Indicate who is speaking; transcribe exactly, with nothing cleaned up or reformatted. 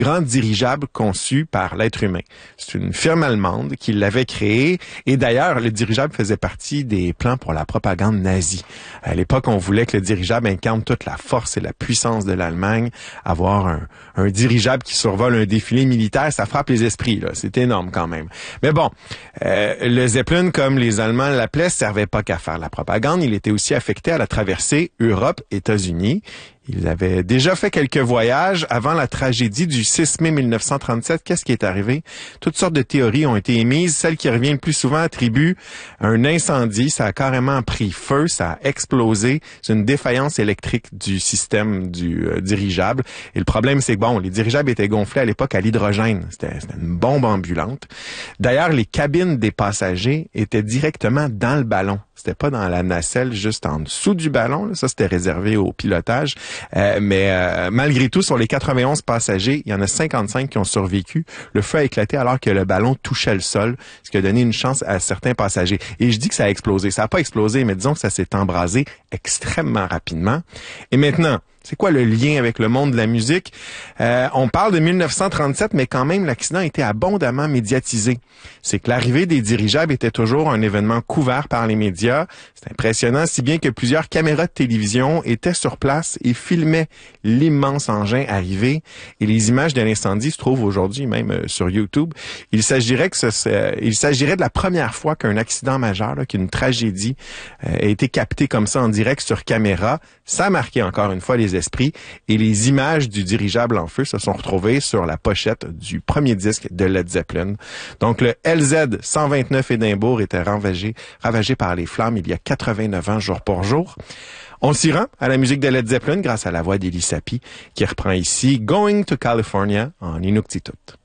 Speaker 1: grand dirigeable conçu par l'être humain. C'est une firme allemande qui l'avait créé et d'ailleurs, le dirigeable faisait partie des plans pour la propagande nazie. À l'époque, on voulait que le dirigeable incarne toute la force et la puissance de l'Allemagne. Avoir un, un dirigeable qui survole un défilé militaire, ça frappe les esprits, là. C'est énorme quand même. Mais bon, euh, le Zeppelin, comme les Allemands l'appelaient, servait pas qu'à faire la propagande. Il était aussi affecté à la traversée Europe-États-Unis. Ils avaient déjà fait quelques voyages avant la tragédie du six mai mille neuf cent trente-sept. Qu'est-ce qui est arrivé? Toutes sortes de théories ont été émises. Celle qui revient le plus souvent attribue un incendie. Ça a carrément pris feu, ça a explosé. C'est une défaillance électrique du système du euh, dirigeable. Et le problème, c'est que bon, les dirigeables étaient gonflés à l'époque à l'hydrogène. C'était, c'était une bombe ambulante. D'ailleurs, les cabines des passagers étaient directement dans le ballon. C'était pas dans la nacelle, juste en dessous du ballon. Là. Ça, c'était réservé au pilotage. Euh, mais euh, malgré tout, sur les quatre-vingt-onze passagers, il y en a cinquante-cinq qui ont survécu. Le feu a éclaté alors que le ballon touchait le sol, ce qui a donné une chance à certains passagers. Et je dis que ça a explosé. Ça n'a pas explosé, mais disons que ça s'est embrasé extrêmement rapidement. Et maintenant, c'est quoi le lien avec le monde de la musique? Euh, on parle de mille neuf cent trente-sept, mais quand même, l'accident a été abondamment médiatisé. C'est que l'arrivée des dirigeables était toujours un événement couvert par les médias. C'est impressionnant, si bien que plusieurs caméras de télévision étaient sur place et filmaient l'immense engin arriver. Et les images de l'incendie se trouvent aujourd'hui même euh, sur YouTube. Il s'agirait que ce, euh, il s'agirait de la première fois qu'un accident majeur, là, qu'une tragédie euh, a été captée comme ça en direct sur caméra. Ça a marqué encore une fois les esprits et les images du dirigeable en feu se sont retrouvées sur la pochette du premier disque de Led Zeppelin. Donc le L Z cent vingt-neuf Édimbourg était ravagé, ravagé par les flammes il y a quatre-vingt-neuf ans jour pour jour. On s'y rend à la musique de Led Zeppelin grâce à la voix d'Elie Sapi qui reprend ici Going to California en Inuktitut.